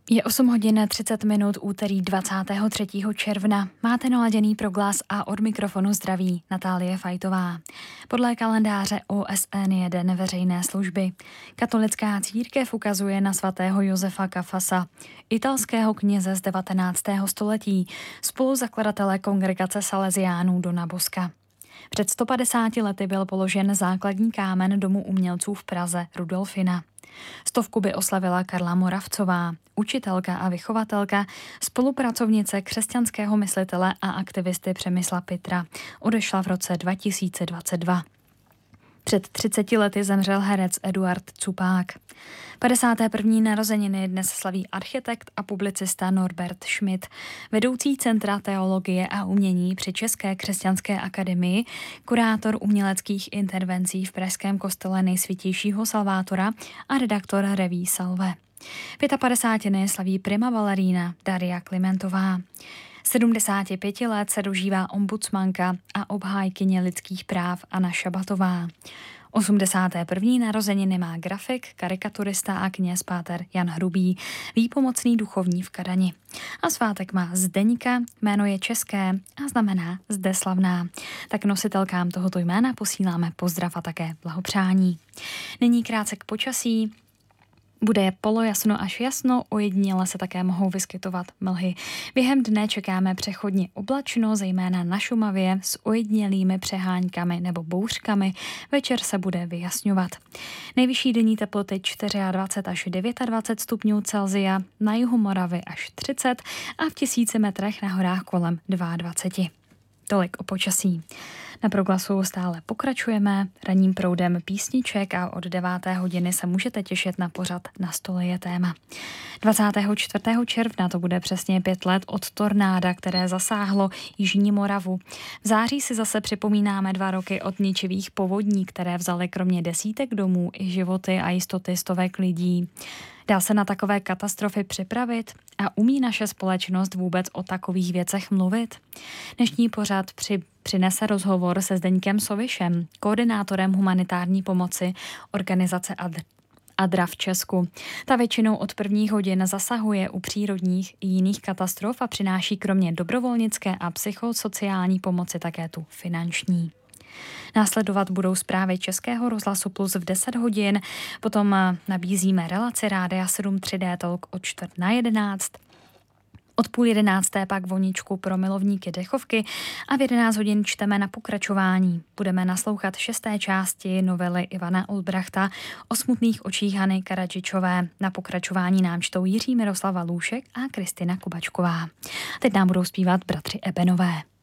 Je 8 hodin 30 minut úterý 23. června. Máte naladěný proglas a od mikrofonu zdraví Natálie Fajtová. Podle kalendáře OSN je den veřejné služby. Katolická církev ukazuje na svatého Josefa Kafasa, italského kněze z 19. století, spoluzakladatele kongregace Salesiánů Dona Bosca. Před 150 lety byl položen základní kámen Domu umělců v Praze Rudolfina. 100 by oslavila Karla Moravcová, učitelka a vychovatelka, spolupracovnice křesťanského myslitele a aktivisty Přemysla Pytra. Odešla v roce 2022. Před 30 lety zemřel herec Eduard Cupák. 51. narozeniny dnes slaví architekt a publicista Norbert Schmidt, vedoucí Centra teologie a umění při České křesťanské akademii, kurátor uměleckých intervencí v pražském kostele Nejsvětějšího Salvátora a redaktor reví Salve. 55. slaví prima balerína Daria Klimentová. 75 let se dožívá ombudsmanka a obhájkyně lidských práv Anna Šabatová. 81. narozeniny má grafik, karikaturista a kněz páter Jan Hrubý, výpomocný duchovní v Kadani. A svátek má Zdeňka, jméno je české a znamená zde slavná. Tak nositelkám tohoto jména posíláme pozdrav a také blahopřání. Nyní krátce k počasí. Bude polojasno až jasno, ojediněle se také mohou vyskytovat mlhy. Během dne čekáme přechodně oblačno, zejména na Šumavě, s ojedinělými přeháňkami nebo bouřkami. Večer se bude vyjasňovat. Nejvyšší denní teploty 24 až 29 stupňů Celsia, na jihu Moravy až 30 a v 1000 metrech na horách kolem 22. Tolik o počasí. Na proglasu stále pokračujeme ranním proudem písniček a od 9. hodiny se můžete těšit na pořad Na stole je téma. 24. června to bude přesně 5 let od tornáda, které zasáhlo jižní Moravu. V září si zase připomínáme 2 roky od ničivých povodní, které vzaly kromě desítek domů i životy a jistoty stovek lidí. Dá se na takové katastrofy připravit a umí naše společnost vůbec o takových věcech mluvit? Dnešní pořad přinese rozhovor se Zdeňkem Sovišem, koordinátorem humanitární pomoci organizace ADRA v Česku. Ta většinou od prvních hodin zasahuje u přírodních i jiných katastrof a přináší kromě dobrovolnické a psychosociální pomoci také tu finanční. Následovat budou zprávy Českého rozhlasu Plus v 10 hodin, potom nabízíme relaci Rádia 7 3D Talk od 10:45. Od 10:30 pak voničku pro milovníky dechovky a v 11 hodin čteme na pokračování. Budeme naslouchat 6. části novely Ivana Olbrachta o smutných očích Hany Karadžičové. Na pokračování nám čtou Jiří Miroslava Lůšek a Kristina Kubačková. Teď nám budou zpívat bratři Ebenové.